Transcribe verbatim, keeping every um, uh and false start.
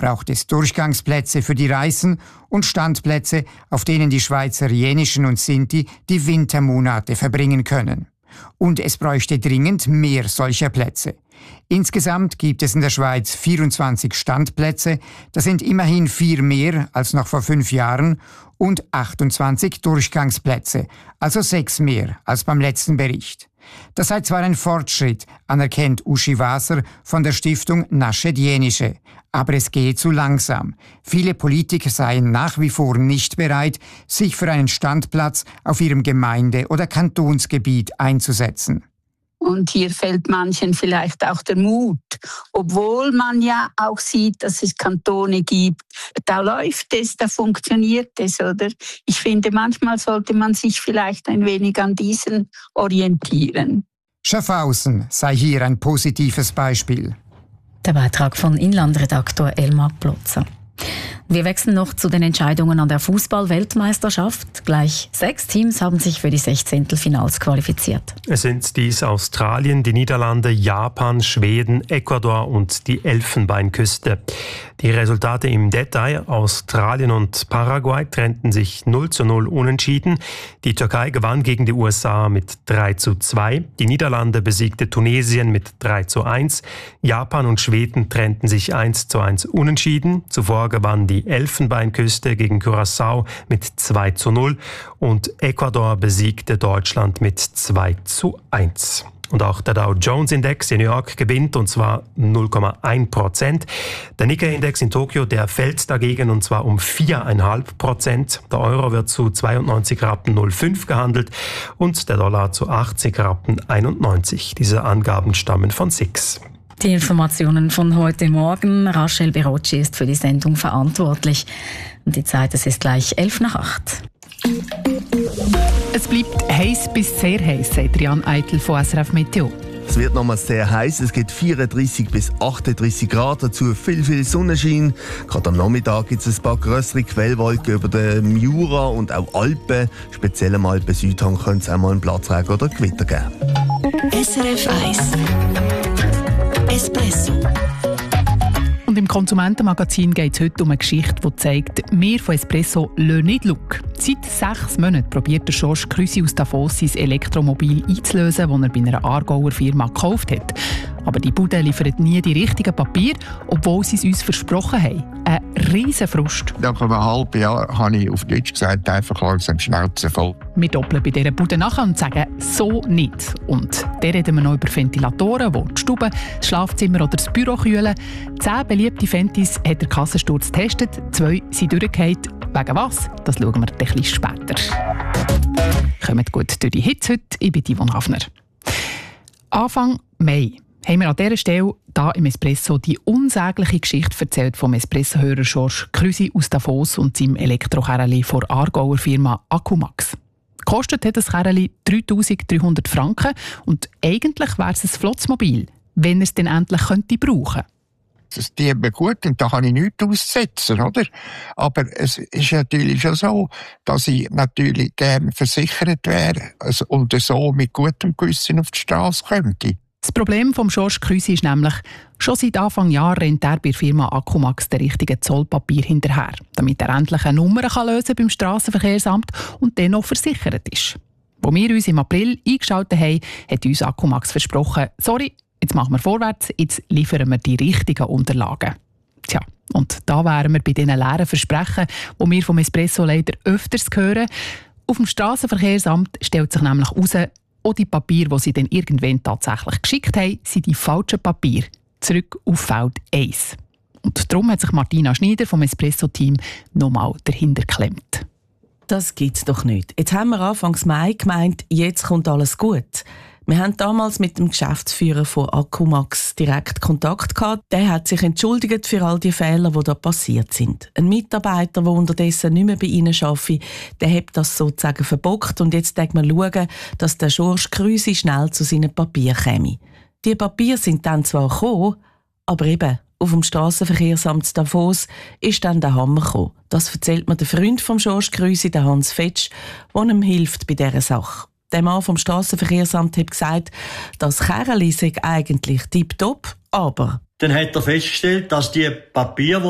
braucht es Durchgangsplätze für die Reisen und Standplätze, auf denen die Schweizer Jenischen und Sinti die Wintermonate verbringen können. Und es bräuchte dringend mehr solcher Plätze. Insgesamt gibt es in der Schweiz vierundzwanzig Standplätze, das sind immerhin vier mehr als noch vor fünf Jahren, und achtundzwanzig Durchgangsplätze, also sechs mehr als beim letzten Bericht. Das sei zwar ein Fortschritt, anerkennt Uschi Waser von der Stiftung Naschet Jenische, aber es gehe zu langsam. Viele Politiker seien nach wie vor nicht bereit, sich für einen Standplatz auf ihrem Gemeinde- oder Kantonsgebiet einzusetzen. Und hier fehlt manchen vielleicht auch der Mut, obwohl man ja auch sieht, dass es Kantone gibt. Da läuft es, da funktioniert es, oder? Ich finde, manchmal sollte man sich vielleicht ein wenig an diesen orientieren. Schaffhausen sei hier ein positives Beispiel. Der Beitrag von Inlandredaktor Elmar Plotzer. Wir wechseln noch zu den Entscheidungen an der Fußball-Weltmeisterschaft. Gleich sechs Teams haben sich für die Sechzehntelfinals qualifiziert. Es sind dies Australien, die Niederlande, Japan, Schweden, Ecuador und die Elfenbeinküste. Die Resultate im Detail: Australien und Paraguay trennten sich null zu null unentschieden. Die Türkei gewann gegen die U S A mit drei zu zwei. Die Niederlande besiegte Tunesien mit drei zu eins. Japan und Schweden trennten sich eins zu eins unentschieden. Zuvor gewann die Elfenbeinküste gegen Curaçao mit zwei zu null und Ecuador besiegte Deutschland mit zwei zu eins. Und auch der Dow Jones Index in New York gewinnt, und zwar null Komma eins Prozent. Der Nikkei-Index in Tokio, der fällt dagegen, und zwar um vier Komma fünf Prozent. Der Euro wird zu zweiundneunzig Rappen null fünf gehandelt und der Dollar zu achtzig Rappen einundneunzig. Diese Angaben stammen von S I X. Die Informationen von heute Morgen. Rachel Berocci ist für die Sendung verantwortlich. Und die Zeit, es ist gleich elf nach acht. Es bleibt heiß bis sehr heiß, sagt Jan Eitel von S R F Meteo. Es wird nochmal sehr heiß. Es gibt vierunddreissig bis achtunddreissig Grad, dazu viel, viel Sonnenschein. Gerade am Nachmittag gibt es ein paar grössere Quellwolken über den Jura und auch Alpen. Speziell am Alpen Südhang könnte es auch mal einen Platzregen oder Gewitter geben. S R F eins Espresso. Und im Konsumentenmagazin geht es heute um eine Geschichte, die zeigt, wir von Espresso lassen nicht Look. Seit sechs Monaten probiert der Georges Cruzy aus Davos sein Elektromobil einzulösen, das er bei einer Aargauer Firma gekauft hat. Aber die Bude liefert nie die richtigen Papiere, obwohl sie es uns versprochen haben. Ein riesen Frust. Nach einem halben Jahr habe ich auf Deutsch gesagt, einfach langsam Schnauze voll. Wir doppeln bei dieser Bude nachher und sagen «so nicht». Und dann reden wir noch über Ventilatoren, die die Stube, das Schlafzimmer oder das Büro kühlen. Zehn beliebte Fentis hat der Kassensturz getestet, zwei sind durchgefallen. Wegen was? Das schauen wir ein bisschen später. Kommt gut durch die Hits heute. Ich bin Yvonne Hafner. Anfang Mai haben wir an dieser Stelle hier im Espresso die unsägliche Geschichte erzählt vom Espresso-Hörer Georges Cruzy aus Davos und seinem Elektrokerli von der Aargauer Firma Accumax. Gekostet hat das Kerli dreitausenddreihundert Franken und eigentlich wäre es ein Flotzmobil, wenn er es dann endlich könnte brauchen. Das dient mir gut und da habe ich nichts auszusetzen, oder? Aber es ist natürlich schon so, dass ich natürlich gerne versichert wäre und so mit gutem Gewissen auf die Straße könnte. Das Problem vom Georges Cruzy ist nämlich, schon seit Anfang Jahr rennt er bei der Firma Accumax den richtigen Zollpapier hinterher, damit er endlich eine Nummer kann lösen beim Strassenverkehrsamt und dann noch versichert ist. Als wir uns im April eingeschaltet haben, hat uns Accumax versprochen, sorry, jetzt machen wir vorwärts, jetzt liefern wir die richtigen Unterlagen. Tja, und da wären wir bei diesen leeren Versprechen, die wir vom Espresso leider öfters hören. Auf dem Strassenverkehrsamt stellt sich nämlich heraus, auch die Papiere, die sie dann irgendwann tatsächlich geschickt haben, sind die falschen Papiere. Zurück auf Feld eins. Und darum hat sich Martina Schneider vom Espresso-Team nochmal dahinter geklemmt. Das gibt's doch nicht. Jetzt haben wir Anfang Mai gemeint, jetzt kommt alles gut. Wir haben damals mit dem Geschäftsführer von Accumax direkt Kontakt gehabt. Der hat sich entschuldigt für all die Fehler, die da passiert sind. Ein Mitarbeiter, der unterdessen nicht mehr bei ihnen arbeitet, der hat das sozusagen verbockt und jetzt denkt man schauen, dass der Georges Cruzy schnell zu seinen Papieren käme. Die Papiere sind dann zwar gekommen, aber eben auf dem Strassenverkehrsamt Davos ist dann der Hammer gekommen. Das erzählt mir der Freund von Georges Cruzy, der Hans Fetsch, der ihm hilft bei dieser Sache. Der Mann vom Strassenverkehrsamt hat gesagt, das Kerli sei eigentlich tipptopp, aber... Dann hat er festgestellt, dass die Papiere,